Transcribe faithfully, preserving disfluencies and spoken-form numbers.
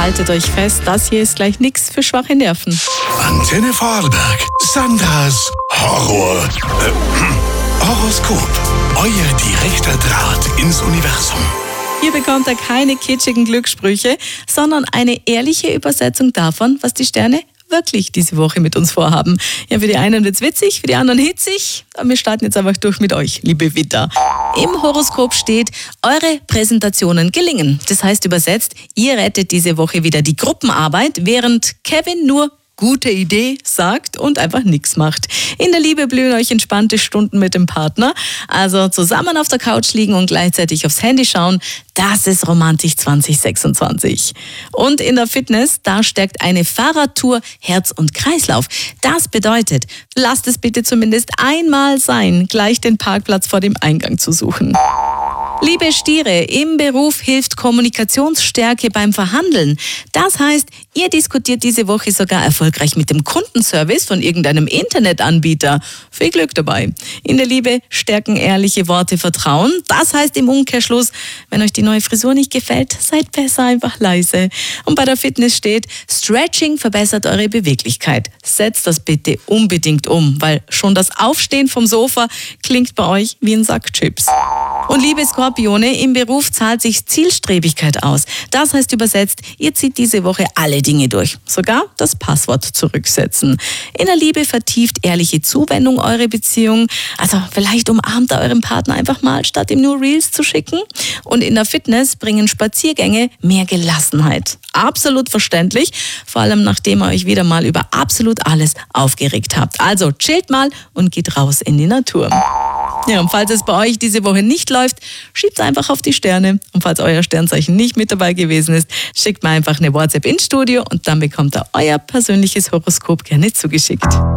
haltet euch fest, das hier ist gleich nichts für schwache Nerven. Antenne Vorarlberg, Sandras Horror. Äh, Horoskop. Euer direkter Draht ins Universum. Hier bekommt er keine kitschigen Glückssprüche, sondern eine ehrliche Übersetzung davon, was die Sterne wirklich diese Woche mit uns vorhaben. Ja, für die einen wird's witzig, für die anderen hitzig. Aber wir starten jetzt einfach durch mit euch, liebe Widder. Im Horoskop steht, eure Präsentationen gelingen. Das heißt übersetzt, ihr rettet diese Woche wieder die Gruppenarbeit, während Kevin nur gute Idee sagt und einfach nichts macht. In der Liebe blühen euch entspannte Stunden mit dem Partner. Also zusammen auf der Couch liegen und gleichzeitig aufs Handy schauen, das ist romantisch zwanzig sechsundzwanzig. Und in der Fitness, da stärkt eine Fahrradtour Herz und Kreislauf. Das bedeutet, lasst es bitte zumindest einmal sein, gleich den Parkplatz vor dem Eingang zu suchen. Liebe Stiere, im Beruf hilft Kommunikationsstärke beim Verhandeln. Das heißt, ihr diskutiert diese Woche sogar erfolgreich mit dem Kundenservice von irgendeinem Internetanbieter. Viel Glück dabei. In der Liebe stärken ehrliche Worte Vertrauen. Das heißt im Umkehrschluss, wenn euch die neue Frisur nicht gefällt, seid besser einfach leise. Und bei der Fitness steht, Stretching verbessert eure Beweglichkeit. Setzt das bitte unbedingt um, weil schon das Aufstehen vom Sofa klingt bei euch wie ein Sack Chips. Und liebe Skorpione, im Beruf zahlt sich Zielstrebigkeit aus. Das heißt übersetzt, ihr zieht diese Woche alle Dinge durch. Sogar das Passwort zurücksetzen. In der Liebe vertieft ehrliche Zuwendung eure Beziehung. Also vielleicht umarmt ihr euren Partner einfach mal, statt ihm nur Reels zu schicken. Und in der Fitness bringen Spaziergänge mehr Gelassenheit. Absolut verständlich, vor allem nachdem ihr euch wieder mal über absolut alles aufgeregt habt. Also chillt mal und geht raus in die Natur. Ja, und falls es bei euch diese Woche nicht läuft, schiebt es einfach auf die Sterne. Und falls euer Sternzeichen nicht mit dabei gewesen ist, schickt mir einfach eine WhatsApp ins Studio und dann bekommt ihr euer persönliches Horoskop gerne zugeschickt.